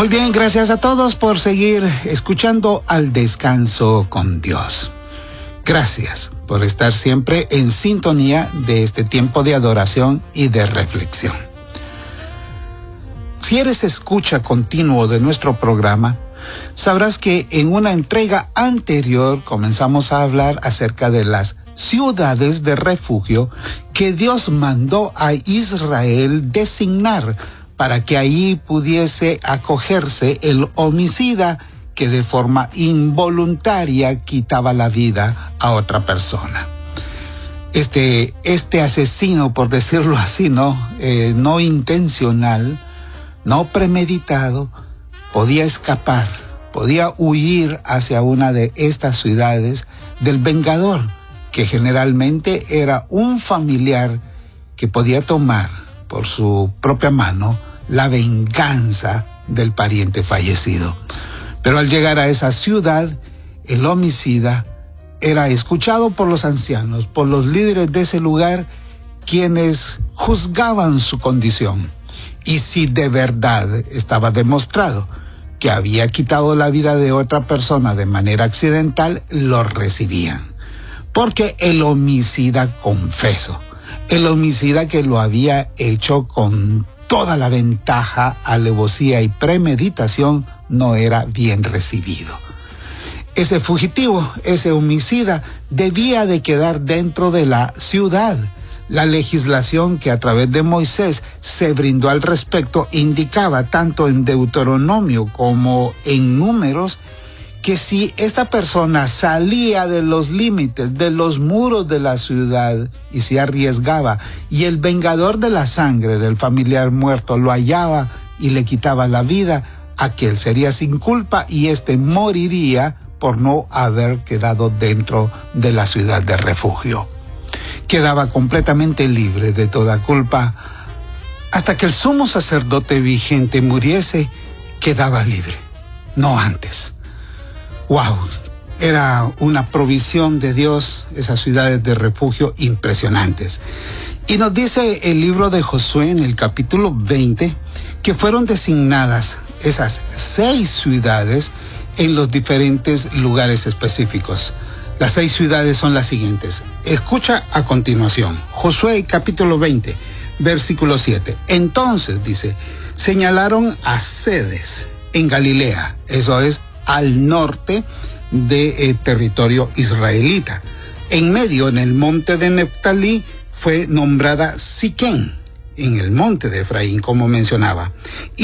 Muy bien, gracias a todos por seguir escuchando Al Descanso con Dios. Gracias por estar siempre en sintonía de este tiempo de adoración y de reflexión. Si eres escucha continuo de nuestro programa, sabrás que en una entrega anterior comenzamos a hablar acerca de las ciudades de refugio que Dios mandó a Israel designar para que allí pudiese acogerse el homicida que de forma involuntaria quitaba la vida a otra persona. Este asesino, por decirlo así, no intencional, no premeditado, podía escapar, podía huir hacia una de estas ciudades del vengador, que generalmente era un familiar que podía tomar por su propia mano la venganza del pariente fallecido. Pero al llegar a esa ciudad, el homicida era escuchado por los ancianos, por los líderes de ese lugar, quienes juzgaban su condición. Y si de verdad estaba demostrado que había quitado la vida de otra persona de manera accidental, lo recibían. Porque el homicida confesó, el homicida que lo había hecho con toda la ventaja, alevosía y premeditación, no era bien recibido. Ese fugitivo, ese homicida, debía de quedar dentro de la ciudad. La legislación que a través de Moisés se brindó al respecto indicaba, tanto en Deuteronomio como en Números, que si esta persona salía de los límites, de los muros de la ciudad y se arriesgaba, y el vengador de la sangre del familiar muerto lo hallaba y le quitaba la vida, aquel sería sin culpa y éste moriría por no haber quedado dentro de la ciudad de refugio. Quedaba completamente libre de toda culpa. Hasta que el sumo sacerdote vigente muriese, quedaba libre, no antes. ¡Wow! Era una provisión de Dios, esas ciudades de refugio impresionantes. Y nos dice el libro de Josué en el capítulo 20 que fueron designadas esas 6 ciudades en los diferentes lugares específicos. Las 6 ciudades son las siguientes. Escucha a continuación. Josué capítulo 20, versículo 7. Entonces, dice, señalaron a Cedes en Galilea, eso es al norte de territorio israelita. En medio, en el monte de Neftalí, fue nombrada Siquén, en el monte de Efraín, como mencionaba.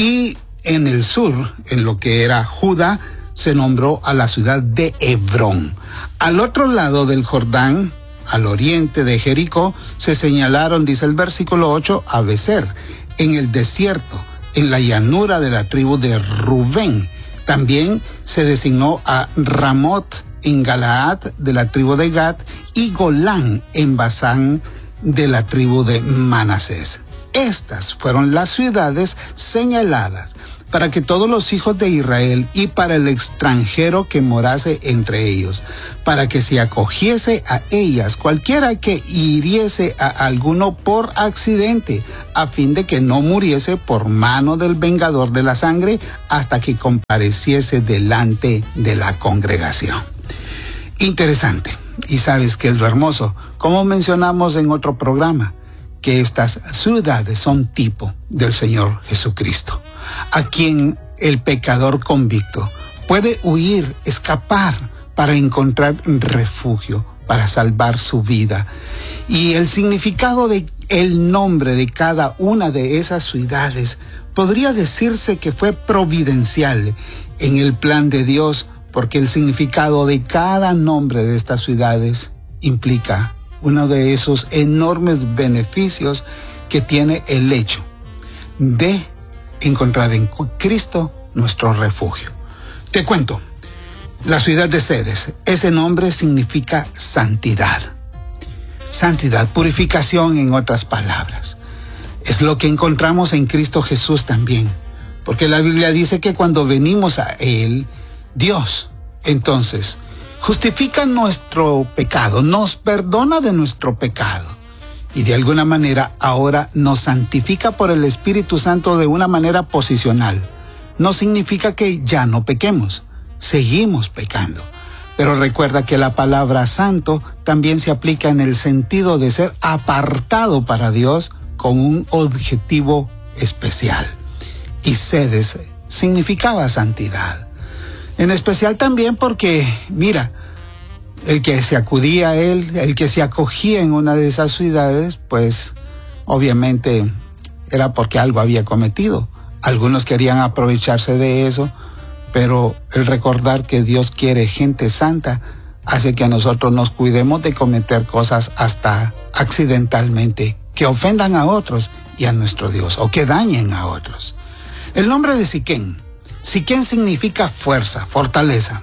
Y en el sur, en lo que era Judá, se nombró a la ciudad de Hebrón. Al otro lado del Jordán, al oriente de Jericó, se señalaron, dice el versículo 8, a Becer, en el desierto, en la llanura de la tribu de Rubén. También se designó a Ramot en Galaad de la tribu de Gad y Golán en Basán de la tribu de Manasés. Estas fueron las ciudades señaladas para que todos los hijos de Israel y para el extranjero que morase entre ellos, para que se acogiese a ellas cualquiera que hiriese a alguno por accidente, a fin de que no muriese por mano del vengador de la sangre hasta que compareciese delante de la congregación. Interesante. Y sabes qué es lo hermoso, como mencionamos en otro programa, que estas ciudades son tipo del Señor Jesucristo, a quien el pecador convicto puede huir, escapar para encontrar refugio, para salvar su vida. Y el significado de el nombre de cada una de esas ciudades podría decirse que fue providencial en el plan de Dios, porque el significado de cada nombre de estas ciudades implica uno de esos enormes beneficios que tiene el hecho de encontrar en Cristo nuestro refugio. Te cuento, la ciudad de Cedes, ese nombre significa santidad. Santidad, purificación en otras palabras. Es lo que encontramos en Cristo Jesús también, porque la Biblia dice que cuando venimos a Él, Dios, entonces, justifica nuestro pecado, nos perdona de nuestro pecado y de alguna manera ahora nos santifica por el Espíritu Santo de una manera posicional. no significa que ya no pequemos, seguimos pecando. Pero recuerda que la palabra santo también se aplica en el sentido de ser apartado para Dios con un objetivo especial. Y sedes significaba santidad. En especial también porque, mira, el que se acudía a él, el que se acogía en una de esas ciudades, pues obviamente era porque algo había cometido. Algunos querían aprovecharse de eso, pero el recordar que Dios quiere gente santa hace que nosotros nos cuidemos de cometer cosas hasta accidentalmente que ofendan a otros y a nuestro Dios, o que dañen a otros. El nombre de Siquén. Siquén significa fuerza, fortaleza.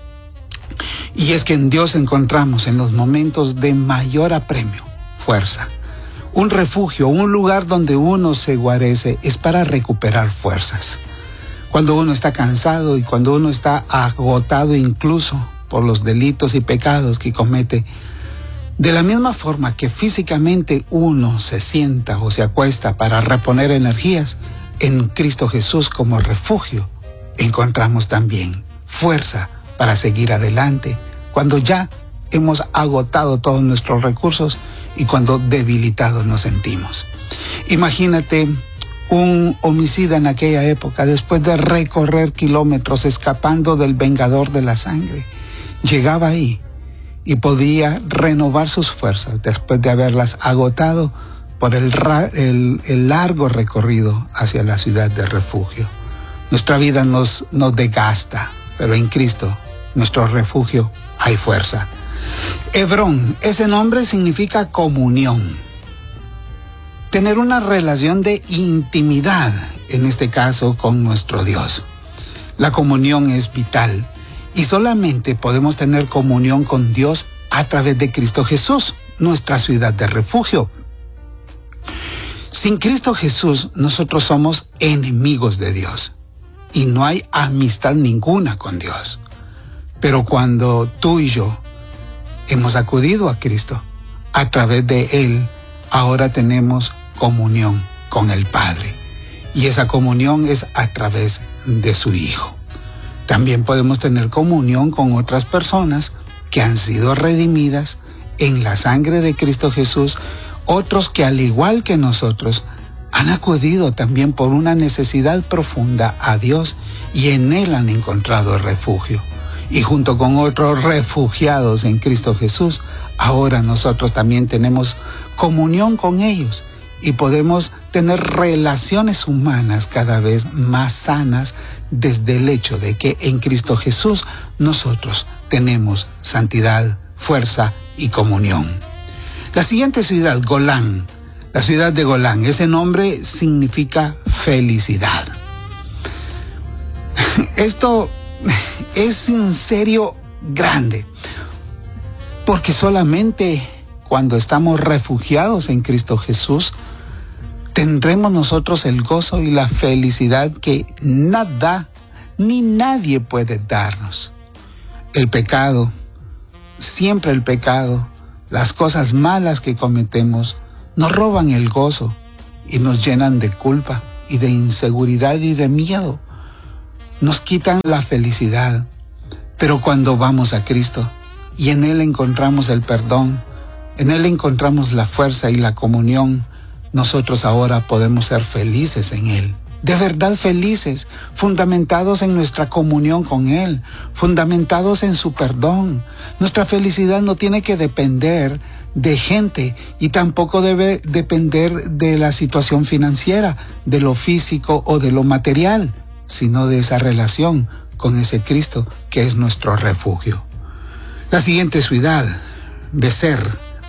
Y es que en Dios encontramos en los momentos de mayor apremio, fuerza. Un refugio, un lugar donde uno se guarece es para recuperar fuerzas. Cuando uno está cansado y cuando uno está agotado incluso por los delitos y pecados que comete, de la misma forma que físicamente uno se sienta o se acuesta para reponer energías, en Cristo Jesús como refugio encontramos también fuerza para seguir adelante cuando ya hemos agotado todos nuestros recursos y cuando debilitados nos sentimos. Imagínate un homicida en aquella época, después de recorrer kilómetros escapando del vengador de la sangre, llegaba ahí y podía renovar sus fuerzas después de haberlas agotado por el largo recorrido hacia la ciudad de refugio. Nuestra vida nos desgasta, pero en Cristo, nuestro refugio, hay fuerza. Hebrón, ese nombre significa comunión. Tener una relación de intimidad, en este caso con nuestro Dios. La comunión es vital y solamente podemos tener comunión con Dios a través de Cristo Jesús, nuestra ciudad de refugio. Sin Cristo Jesús, nosotros somos enemigos de Dios y no hay amistad ninguna con Dios. Pero cuando tú y yo hemos acudido a Cristo, a través de Él, ahora tenemos comunión con el Padre. Y esa comunión es a través de su Hijo. También podemos tener comunión con otras personas que han sido redimidas en la sangre de Cristo Jesús, otros que al igual que nosotros han acudido también por una necesidad profunda a Dios y en Él han encontrado refugio. Y junto con otros refugiados en Cristo Jesús, ahora nosotros también tenemos comunión con ellos y podemos tener relaciones humanas cada vez más sanas desde el hecho de que en Cristo Jesús nosotros tenemos santidad, fuerza y comunión. La siguiente ciudad, Golán, la ciudad de Golán, ese nombre significa felicidad. Esto es en serio grande, porque solamente cuando estamos refugiados en Cristo Jesús, tendremos nosotros el gozo y la felicidad que nada ni nadie puede darnos. El pecado, siempre el pecado, las cosas malas que cometemos, nos roban el gozo y nos llenan de culpa y de inseguridad y de miedo. Nos quitan la felicidad. Pero cuando vamos a Cristo y en Él encontramos el perdón, en Él encontramos la fuerza y la comunión, nosotros ahora podemos ser felices en Él. De verdad felices, fundamentados en nuestra comunión con Él, fundamentados en su perdón. Nuestra felicidad no tiene que depender de gente y tampoco debe depender de la situación financiera, de lo físico o de lo material, sino de esa relación con ese Cristo que es nuestro refugio. La siguiente ciudad, Bézer.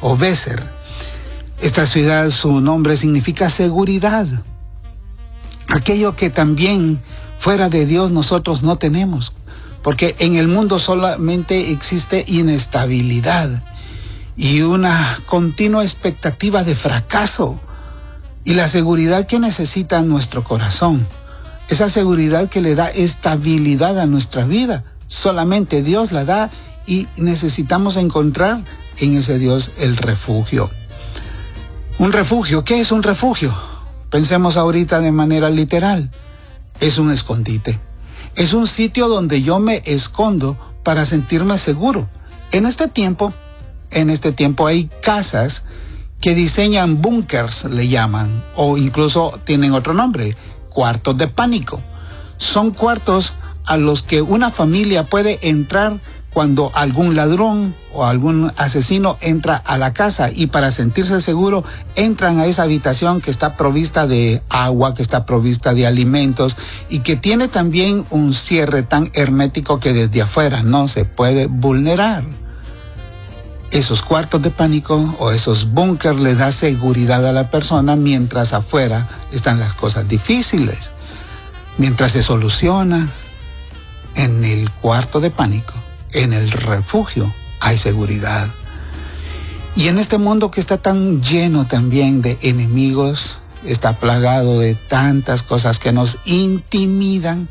Esta ciudad, su nombre significa seguridad. Aquello que también fuera de Dios nosotros no tenemos, porque en el mundo solamente existe inestabilidad y una continua expectativa de fracaso. Y la seguridad que necesita nuestro corazón, esa seguridad que le da estabilidad a nuestra vida, solamente Dios la da y necesitamos encontrar en ese Dios el refugio. Un refugio, ¿qué es un refugio? Pensemos ahorita de manera literal. es un escondite. Es un sitio donde yo me escondo para sentirme seguro. En este tiempo hay casas que diseñan búnkers, le llaman, o incluso tienen otro nombre, cuartos de pánico. Son cuartos a los que una familia puede entrar cuando algún ladrón o algún asesino entra a la casa, y para sentirse seguro entran a esa habitación que está provista de agua, que está provista de alimentos y que tiene también un cierre tan hermético que desde afuera no se puede vulnerar. Esos cuartos de pánico o esos búnkers le da seguridad a la persona mientras afuera están las cosas difíciles. Mientras se soluciona, en el cuarto de pánico, en el refugio, hay seguridad. Y en este mundo que está tan lleno también de enemigos, está plagado de tantas cosas que nos intimidan,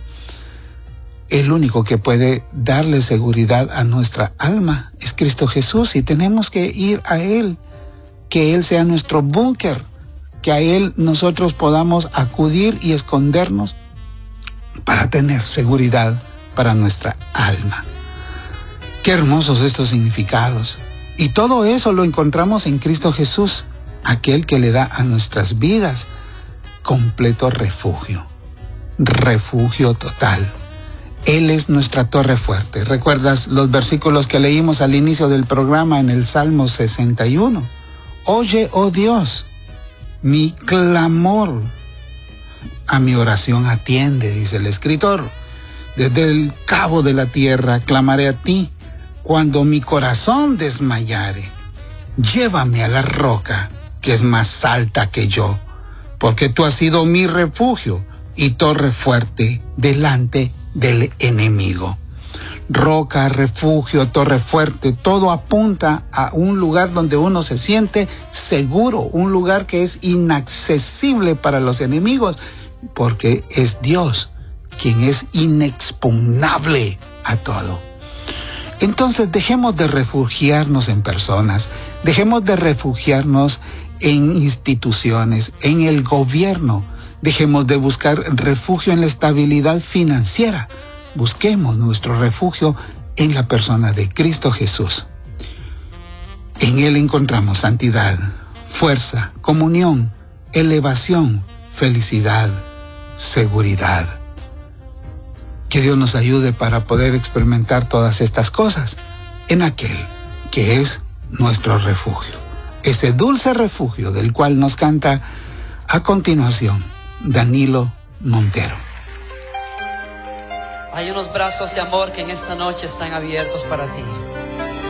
el único que puede darle seguridad a nuestra alma es Cristo Jesús, y tenemos que ir a Él, que Él sea nuestro búnker, que a Él nosotros podamos acudir y escondernos para tener seguridad para nuestra alma. Qué hermosos estos significados. Y todo eso lo encontramos en Cristo Jesús, aquel que le da a nuestras vidas completo refugio, refugio total. Él es nuestra torre fuerte. ¿Recuerdas los versículos que leímos al inicio del programa en el Salmo 61? Oye, oh Dios, mi clamor, a mi oración atiende, dice el escritor. Desde el cabo de la tierra clamaré a ti, cuando mi corazón desmayare. Llévame a la roca, que es más alta que yo, porque tú has sido mi refugio y torre fuerte delante del enemigo. Roca, refugio, torre fuerte, todo apunta a un lugar donde uno se siente seguro, un lugar que es inaccesible para los enemigos, porque es Dios quien es inexpugnable a todo. Entonces dejemos de refugiarnos en personas, dejemos de refugiarnos en instituciones, en el gobierno, dejemos de buscar refugio en la estabilidad financiera, busquemos nuestro refugio en la persona de Cristo Jesús. En Él encontramos santidad, fuerza, comunión, elevación, felicidad, seguridad. Que Dios nos ayude para poder experimentar todas estas cosas en aquel que es nuestro refugio. Ese dulce refugio del cual nos canta a continuación Danilo Montero. Hay unos brazos de amor que en esta noche están abiertos para ti.